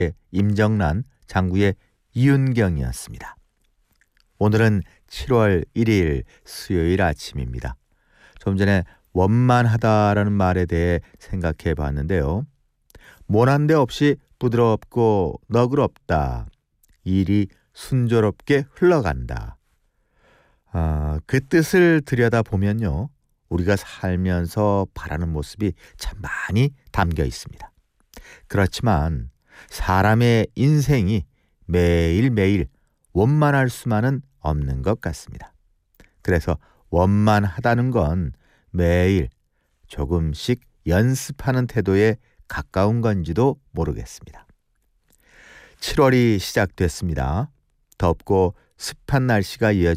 임정란, 장구의 이윤경이었습니다. 오늘은 7월 1일 수요일 아침입니다. 좀 전에 원만하다라는 말에 대해 생각해 봤는데요. 모난 데 없이 부드럽고 너그럽다. 일이 순조롭게 흘러간다. 그 뜻을 들여다보면요. 우리가 살면서 바라는 모습이 참 많이 담겨 있습니다. 그렇지만 사람의 인생이 매일매일 원만할 수만은 없는 것 같습니다. 그래서 원만하다는 건 매일 조금씩 연습하는 태도에 가까운 건지도 모르겠습니다. 7월이 시작됐습니다. 덥고 습한 날씨가 이어지고